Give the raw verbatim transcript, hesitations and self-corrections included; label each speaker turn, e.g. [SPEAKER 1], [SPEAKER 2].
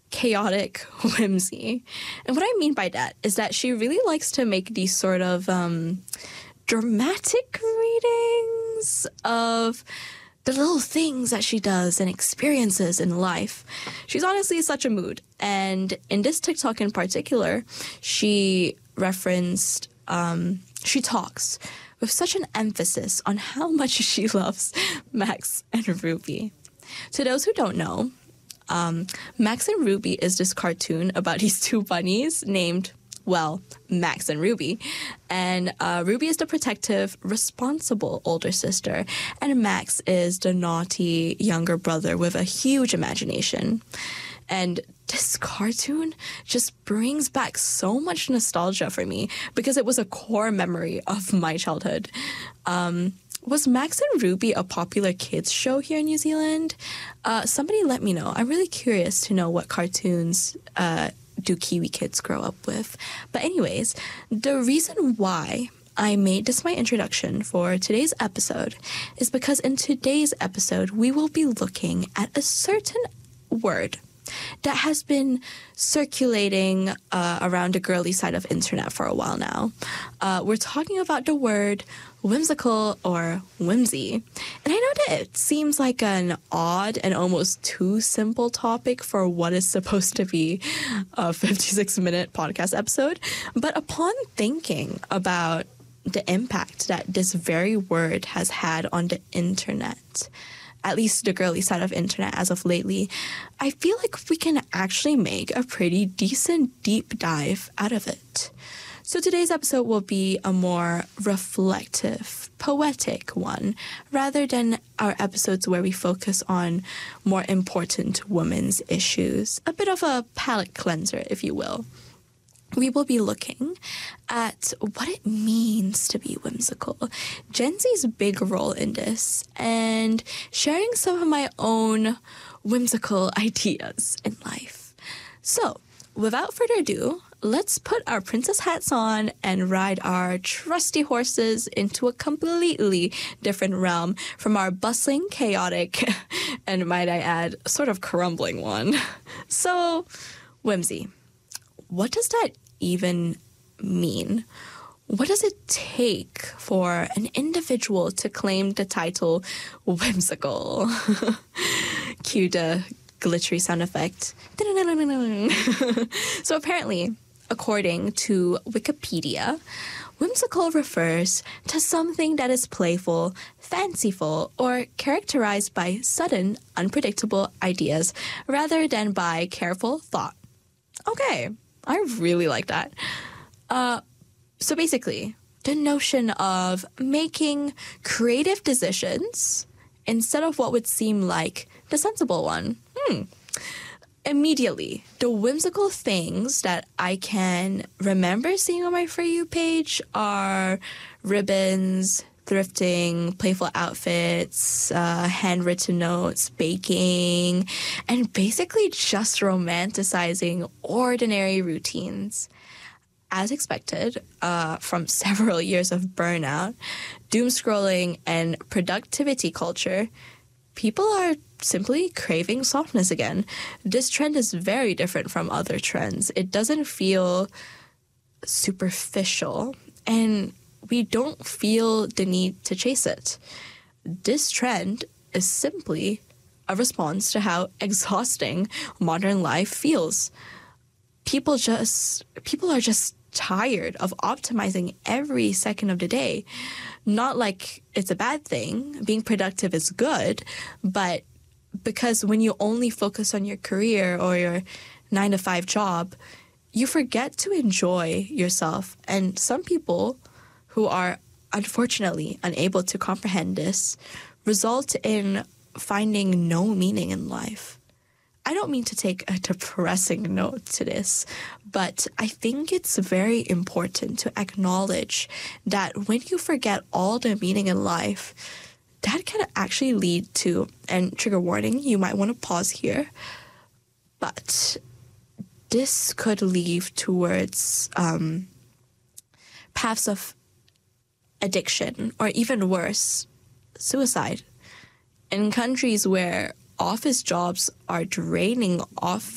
[SPEAKER 1] chaotic whimsy. And what I mean by that is that she really likes to make these sort of um, dramatic readings of the little things that she does and experiences in life. She's honestly such a mood. And in this TikTok in particular, she referenced, um, she talks with such an emphasis on how much she loves Max and Ruby. To those who don't know, um, Max and Ruby is this cartoon about these two bunnies named, well, Max and Ruby. And uh, Ruby is the protective, responsible older sister, and Max is the naughty younger brother with a huge imagination. And this cartoon just brings back so much nostalgia for me because it was a core memory of my childhood. Um, was Max and Ruby a popular kids show here in New Zealand? Uh, somebody let me know. I'm really curious to know what cartoons uh, do Kiwi kids grow up with. But anyways, the reason why I made this my introduction for today's episode is because in today's episode, we will be looking at a certain word that has been circulating uh, around the girly side of internet for a while now. Uh, we're talking about the word whimsical or whimsy. And I know that it seems like an odd and almost too simple topic for what is supposed to be a fifty-six minute podcast episode. But upon thinking about the impact that this very word has had on the internet, at least the girly side of internet as of lately, I feel like we can actually make a pretty decent deep dive out of it. So today's episode will be a more reflective, poetic one, rather than our episodes where we focus on more important women's issues. A bit of a palate cleanser, if you will. We will be looking at what it means to be whimsical, Gen Z's big role in this, and sharing some of my own whimsical ideas in life. So, without further ado, let's put our princess hats on and ride our trusty horses into a completely different realm from our bustling, chaotic, and might I add, sort of crumbling one. So, whimsy. What does that even mean? What does it take for an individual to claim the title whimsical? Cue the glittery sound effect. So apparently, according to Wikipedia, whimsical refers to something that is playful, fanciful, or characterized by sudden, unpredictable ideas rather than by careful thought. Okay. I really like that. Uh, so basically, the notion of making creative decisions instead of what would seem like the sensible one. Hmm. Immediately, the whimsical things that I can remember seeing on my For You page are ribbons, thrifting, playful outfits, uh, handwritten notes, baking, and basically just romanticizing ordinary routines. As expected, uh, from several years of burnout, doom scrolling, and productivity culture, people are simply craving softness again. This trend is very different from other trends. It doesn't feel superficial, and we don't feel the need to chase it. This trend is simply a response to how exhausting modern life feels. People just, people are just tired of optimizing every second of the day. Not like it's a bad thing. Being productive is good, but because when you only focus on your career or your nine to five job, you forget to enjoy yourself. And some people who are unfortunately unable to comprehend this result in finding no meaning in life. I don't mean to take a depressing note to this, but I think it's very important to acknowledge that when you forget all the meaning in life, that can actually lead to, and trigger warning, you might want to pause here, but this could lead towards um, paths of addiction, or even worse, suicide. In countries where office jobs are draining off